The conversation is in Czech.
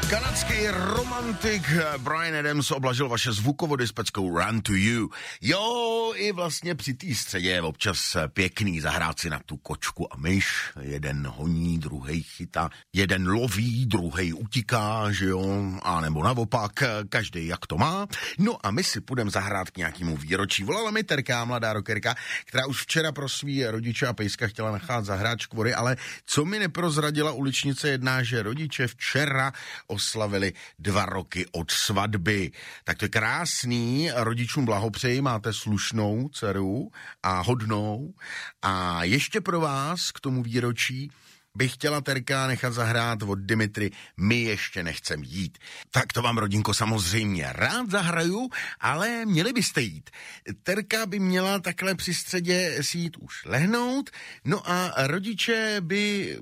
Kanadský romantik Bryan Adams oblažil vaše zvukovody s peckou Run to You. Jo, i vlastně při té středě je občas pěkný zahrát si na tu kočku a myš. Jeden honí, druhej chytá, jeden loví, druhej utíká, že jo, a nebo naopak, každý jak to má. No a my si půjdeme zahrát k nějakému výročí. Volala mi Terka, mladá rockerka, která už včera pro svý rodiče a pejska chtěla nechat zahrát škvory, ale co mi neprozradila uličnice jedná, že rodiče včera oslavili 2 roky od svatby. Tak to je krásný, rodičům blahopřeji, máte slušnou dceru a hodnou. A ještě pro vás k tomu výročí bych chtěla Terka nechat zahrát od Dimitry My ještě nechcem jít. Tak to vám, rodinko, samozřejmě rád zahraju, ale měli byste jít. Terka by měla takhle při středě si jít už lehnout, no a rodiče by